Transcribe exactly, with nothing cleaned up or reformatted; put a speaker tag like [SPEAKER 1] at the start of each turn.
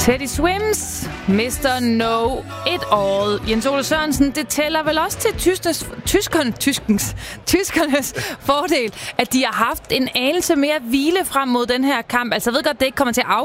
[SPEAKER 1] Teddy Swims, mister Know It All. Jens Ole Sørensen, det tæller vel også til tyskers, tyskerne, tyskens, tyskernes fordel, at de har haft en anelse mere hvile frem mod den her kamp. Altså, jeg ved godt, det ikke kommer til at